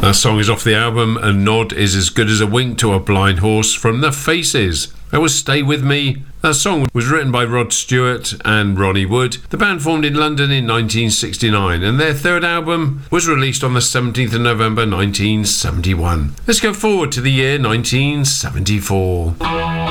That song is off the album A Nod Is As Good As A Wink to a Blind Horse from The Faces. That was Stay With Me. That song was written by Rod Stewart and Ronnie Wood. The band formed in London in 1969 and their third album was released on the 17th of November 1971. Let's go forward to the year 1974.